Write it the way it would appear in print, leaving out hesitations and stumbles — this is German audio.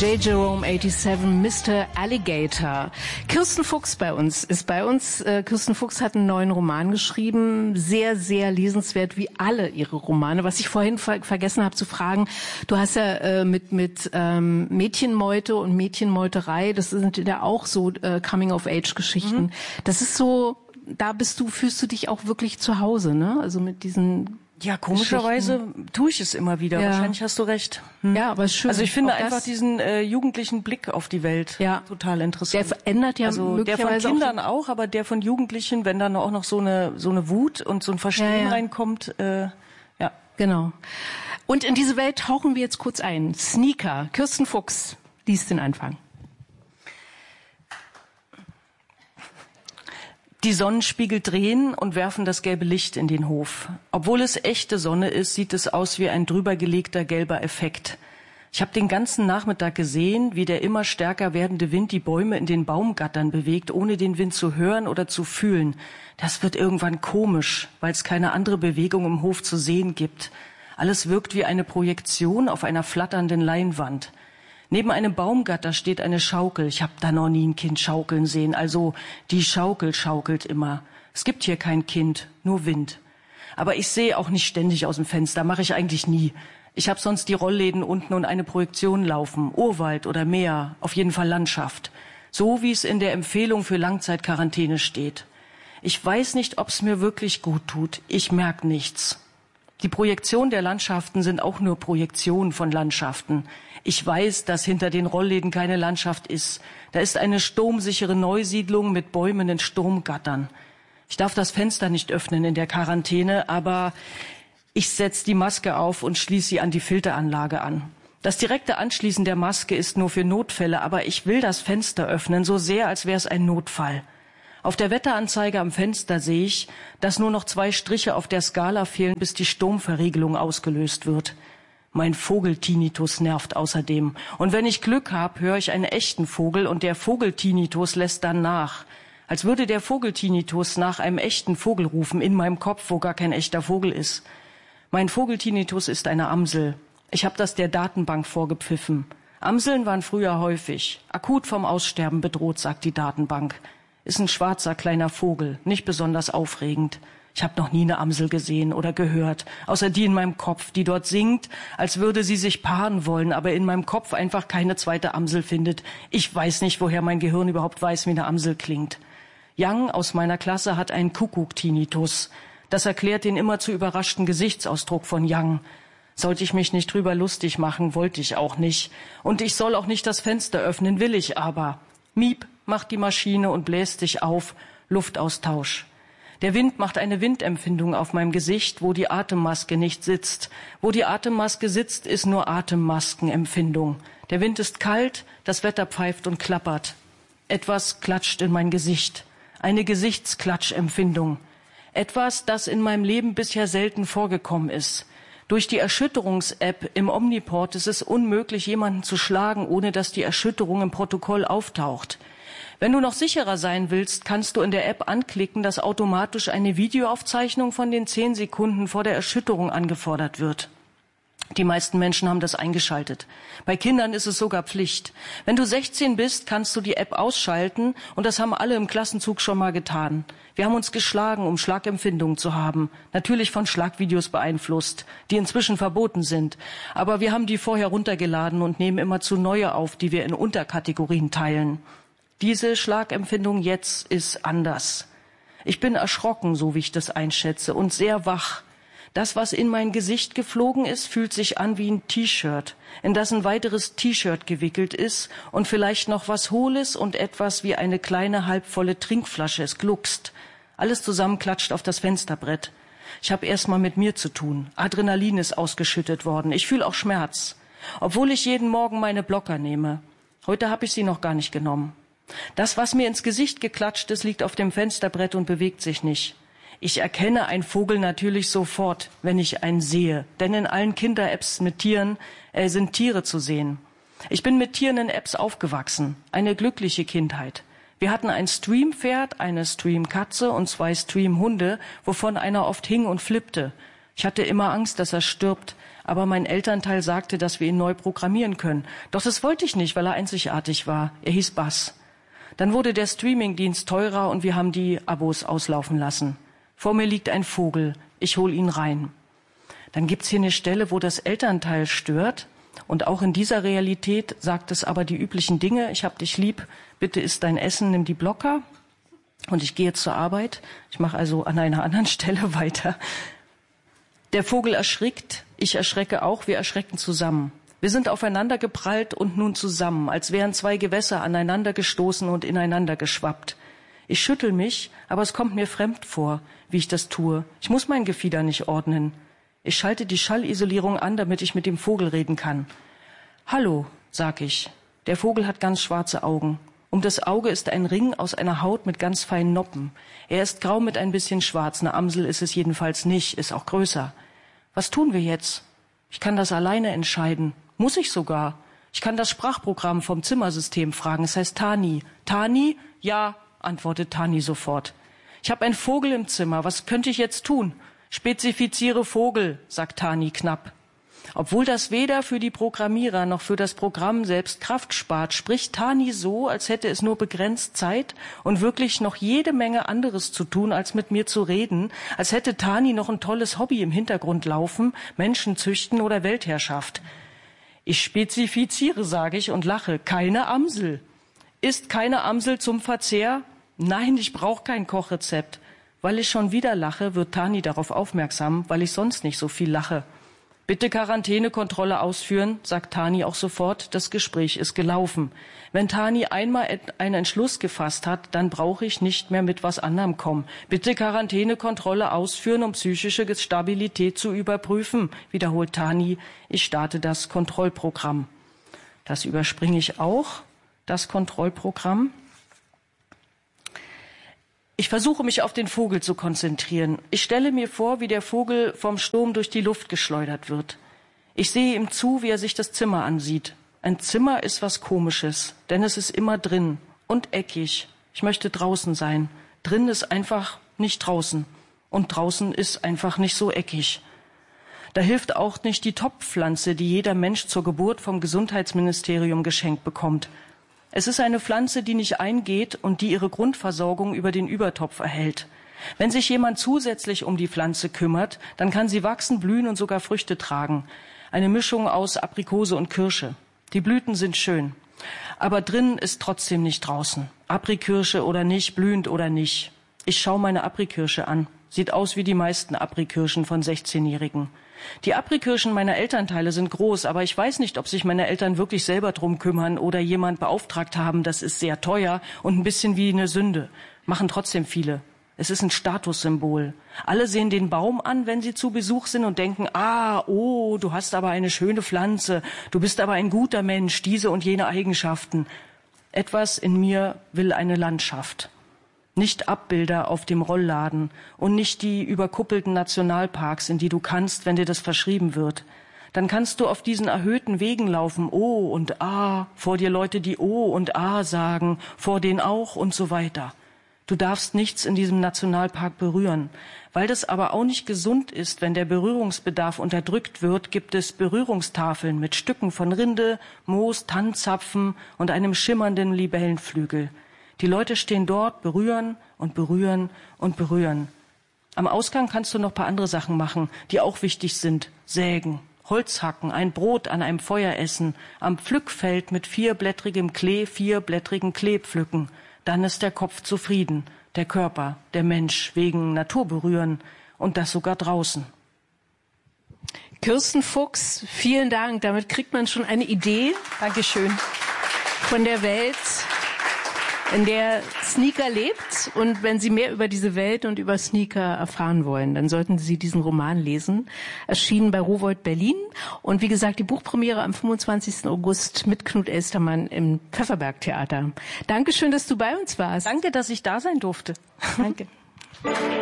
J. Jerome 87, Mr. Alligator. Kirsten Fuchs ist bei uns. Kirsten Fuchs hat einen neuen Roman geschrieben. Sehr, sehr lesenswert, wie alle ihre Romane. Was ich vorhin vergessen habe zu fragen, du hast ja mit Mädchenmeute und Mädchenmeuterei, das sind ja auch so Coming-of-Age-Geschichten. Das ist so, fühlst du dich auch wirklich zu Hause, ne? Also mit diesen... Ja, komischerweise tue ich es immer wieder. Ja. Wahrscheinlich hast du recht. Ja, aber schön. Also ich finde einfach diesen jugendlichen Blick auf die Welt total interessant. Der verändert ja möglicherweise der von Kindern auch, aber der von Jugendlichen, wenn dann auch noch so eine Wut und so ein Verstehen reinkommt. Genau. Und in diese Welt tauchen wir jetzt kurz ein. Sneaker. Kirsten Fuchs liest den Anfang. Die Sonnenspiegel drehen und werfen das gelbe Licht in den Hof. Obwohl es echte Sonne ist, sieht es aus wie ein drübergelegter gelber Effekt. Ich habe den ganzen Nachmittag gesehen, wie der immer stärker werdende Wind die Bäume in den Baumgattern bewegt, ohne den Wind zu hören oder zu fühlen. Das wird irgendwann komisch, weil es keine andere Bewegung im Hof zu sehen gibt. Alles wirkt wie eine Projektion auf einer flatternden Leinwand. Neben einem Baumgatter steht eine Schaukel. Ich habe da noch nie ein Kind schaukeln sehen. Also die Schaukel schaukelt immer. Es gibt hier kein Kind, nur Wind. Aber ich sehe auch nicht ständig aus dem Fenster, mache ich eigentlich nie. Ich habe sonst die Rollläden unten und eine Projektion laufen. Urwald oder Meer, auf jeden Fall Landschaft. So wie es in der Empfehlung für Langzeitquarantäne steht. Ich weiß nicht, ob es mir wirklich gut tut. Ich merke nichts. Die Projektionen der Landschaften sind auch nur Projektionen von Landschaften. Ich weiß, dass hinter den Rollläden keine Landschaft ist. Da ist eine sturmsichere Neusiedlung mit Bäumen in Sturmgattern. Ich darf das Fenster nicht öffnen in der Quarantäne, aber ich setze die Maske auf und schließe sie an die Filteranlage an. Das direkte Anschließen der Maske ist nur für Notfälle, aber ich will das Fenster öffnen, so sehr, als wäre es ein Notfall. Auf der Wetteranzeige am Fenster sehe ich, dass nur noch 2 Striche auf der Skala fehlen, bis die Sturmverriegelung ausgelöst wird. Mein Vogeltinnitus nervt außerdem. Und wenn ich Glück habe, höre ich einen echten Vogel und der Vogeltinnitus lässt dann nach. Als würde der Vogeltinnitus nach einem echten Vogel rufen, in meinem Kopf, wo gar kein echter Vogel ist. Mein Vogeltinnitus ist eine Amsel. Ich habe das der Datenbank vorgepfiffen. Amseln waren früher häufig. Akut vom Aussterben bedroht, sagt die Datenbank. Ist ein schwarzer kleiner Vogel, nicht besonders aufregend. Ich habe noch nie eine Amsel gesehen oder gehört, außer die in meinem Kopf, die dort singt, als würde sie sich paaren wollen, aber in meinem Kopf einfach keine zweite Amsel findet. Ich weiß nicht, woher mein Gehirn überhaupt weiß, wie eine Amsel klingt. Young aus meiner Klasse hat einen Kuckuck-Tinnitus. Das erklärt den immer zu überraschten Gesichtsausdruck von Young. Sollte ich mich nicht drüber lustig machen, wollte ich auch nicht. Und ich soll auch nicht das Fenster öffnen, will ich aber. Miep macht die Maschine und bläst sich auf. Luftaustausch. Der Wind macht eine Windempfindung auf meinem Gesicht, wo die Atemmaske nicht sitzt. Wo die Atemmaske sitzt, ist nur Atemmaskenempfindung. Der Wind ist kalt, das Wetter pfeift und klappert. Etwas klatscht in mein Gesicht. Eine Gesichtsklatschempfindung. Etwas, das in meinem Leben bisher selten vorgekommen ist. Durch die Erschütterungs-App im Omniport ist es unmöglich, jemanden zu schlagen, ohne dass die Erschütterung im Protokoll auftaucht. Wenn du noch sicherer sein willst, kannst du in der App anklicken, dass automatisch eine Videoaufzeichnung von den 10 Sekunden vor der Erschütterung angefordert wird. Die meisten Menschen haben das eingeschaltet. Bei Kindern ist es sogar Pflicht. Wenn du 16 bist, kannst du die App ausschalten und das haben alle im Klassenzug schon mal getan. Wir haben uns geschlagen, um Schlagempfindungen zu haben. Natürlich von Schlagvideos beeinflusst, die inzwischen verboten sind. Aber wir haben die vorher runtergeladen und nehmen immerzu neue auf, die wir in Unterkategorien teilen. Diese Schlagempfindung jetzt ist anders. Ich bin erschrocken, so wie ich das einschätze, und sehr wach. Das, was in mein Gesicht geflogen ist, fühlt sich an wie ein T-Shirt, in das ein weiteres T-Shirt gewickelt ist und vielleicht noch was Hohles und etwas wie eine kleine halbvolle Trinkflasche. Es gluckst. Alles zusammen klatscht auf das Fensterbrett. Ich habe erst mal mit mir zu tun. Adrenalin ist ausgeschüttet worden. Ich fühle auch Schmerz, obwohl ich jeden Morgen meine Blocker nehme. Heute habe ich sie noch gar nicht genommen. Das, was mir ins Gesicht geklatscht ist, liegt auf dem Fensterbrett und bewegt sich nicht. Ich erkenne einen Vogel natürlich sofort, wenn ich einen sehe. Denn in allen Kinder-Apps mit Tieren sind Tiere zu sehen. Ich bin mit Tieren in Apps aufgewachsen. Eine glückliche Kindheit. Wir hatten ein Streampferd, eine Streamkatze und 2 Streamhunde, wovon einer oft hing und flippte. Ich hatte immer Angst, dass er stirbt. Aber mein Elternteil sagte, dass wir ihn neu programmieren können. Doch das wollte ich nicht, weil er einzigartig war. Er hieß Buzz. Dann wurde der Streamingdienst teurer und wir haben die Abos auslaufen lassen. Vor mir liegt ein Vogel. Ich hol ihn rein. Dann gibt's hier eine Stelle, wo das Elternteil stört. Und auch in dieser Realität sagt es aber die üblichen Dinge. Ich hab dich lieb, bitte isst dein Essen, nimm die Blocker. Und ich gehe zur Arbeit. Ich mache also an einer anderen Stelle weiter. Der Vogel erschrickt, ich erschrecke auch, wir erschrecken zusammen. Wir sind aufeinander geprallt und nun zusammen, als wären zwei Gewässer aneinander gestoßen und ineinander geschwappt. Ich schüttel mich, aber es kommt mir fremd vor, wie ich das tue. Ich muss mein Gefieder nicht ordnen. Ich schalte die Schallisolierung an, damit ich mit dem Vogel reden kann. Hallo, sag ich. Der Vogel hat ganz schwarze Augen. Um das Auge ist ein Ring aus einer Haut mit ganz feinen Noppen. Er ist grau mit ein bisschen schwarz. Eine Amsel ist es jedenfalls nicht, ist auch größer. Was tun wir jetzt? Ich kann das alleine entscheiden. Muss ich sogar. Ich kann das Sprachprogramm vom Zimmersystem fragen. Es heißt Tani. Tani? Ja, antwortet Tani sofort. Ich habe einen Vogel im Zimmer. Was könnte ich jetzt tun? Spezifiziere Vogel, sagt Tani knapp. Obwohl das weder für die Programmierer noch für das Programm selbst Kraft spart, spricht Tani so, als hätte es nur begrenzt Zeit und wirklich noch jede Menge anderes zu tun, als mit mir zu reden, als hätte Tani noch ein tolles Hobby im Hintergrund laufen, Menschen züchten oder Weltherrschaft. Ich spezifiziere, sage ich und lache, keine Amsel. Ist keine Amsel zum Verzehr? Nein, ich brauche kein Kochrezept. Weil ich schon wieder lache, wird Tani darauf aufmerksam, weil ich sonst nicht so viel lache. Bitte Quarantänekontrolle ausführen, sagt Tani auch sofort. Das Gespräch ist gelaufen. Wenn Tani einmal einen Entschluss gefasst hat, dann brauche ich nicht mehr mit was anderem kommen. Bitte Quarantänekontrolle ausführen, um psychische Stabilität zu überprüfen, wiederholt Tani. Ich starte das Kontrollprogramm. Das überspringe ich auch, das Kontrollprogramm. Ich versuche mich auf den Vogel zu konzentrieren. Ich stelle mir vor, wie der Vogel vom Sturm durch die Luft geschleudert wird. Ich sehe ihm zu, wie er sich das Zimmer ansieht. Ein Zimmer ist was Komisches, denn es ist immer drin und eckig. Ich möchte draußen sein. Drin ist einfach nicht draußen und draußen ist einfach nicht so eckig. Da hilft auch nicht die Topfpflanze, die jeder Mensch zur Geburt vom Gesundheitsministerium geschenkt bekommt. Es ist eine Pflanze, die nicht eingeht und die ihre Grundversorgung über den Übertopf erhält. Wenn sich jemand zusätzlich um die Pflanze kümmert, dann kann sie wachsen, blühen und sogar Früchte tragen. Eine Mischung aus Aprikose und Kirsche. Die Blüten sind schön. Aber drin ist trotzdem nicht draußen. Aprikirsche oder nicht, blühend oder nicht. Ich schaue meine Aprikirsche an. Sieht aus wie die meisten Aprikirschen von 16-Jährigen. Die Aprikirschen meiner Elternteile sind groß, aber ich weiß nicht, ob sich meine Eltern wirklich selber drum kümmern oder jemand beauftragt haben. Das ist sehr teuer und ein bisschen wie eine Sünde. Machen trotzdem viele. Es ist ein Statussymbol. Alle sehen den Baum an, wenn sie zu Besuch sind und denken, oh, du hast aber eine schöne Pflanze, du bist aber ein guter Mensch, diese und jene Eigenschaften. Etwas in mir will eine Landschaft. Nicht Abbilder auf dem Rollladen und nicht die überkuppelten Nationalparks, in die du kannst, wenn dir das verschrieben wird. Dann kannst du auf diesen erhöhten Wegen laufen, O und A, vor dir Leute, die O und A sagen, vor denen auch und so weiter. Du darfst nichts in diesem Nationalpark berühren. Weil das aber auch nicht gesund ist, wenn der Berührungsbedarf unterdrückt wird, gibt es Berührungstafeln mit Stücken von Rinde, Moos, Tannenzapfen und einem schimmernden Libellenflügel. Die Leute stehen dort, berühren und berühren und berühren. Am Ausgang kannst du noch ein paar andere Sachen machen, die auch wichtig sind. Sägen, Holz hacken, ein Brot an einem Feuer essen, am Pflückfeld mit vierblättrigem Klee 4-blättrigen Klee pflücken. Dann ist der Kopf zufrieden, der Körper, der Mensch wegen Natur berühren und das sogar draußen. Kirsten Fuchs, vielen Dank. Damit kriegt man schon eine Idee. Dankeschön. Von der Welt, in der Sneaker lebt. Und wenn Sie mehr über diese Welt und über Sneaker erfahren wollen, dann sollten Sie diesen Roman lesen. Erschienen bei Rowohlt Berlin. Und wie gesagt, die Buchpremiere am 25. August mit Knut Elstermann im Pfefferberg-Theater. Dankeschön, dass du bei uns warst. Danke, dass ich da sein durfte. Danke.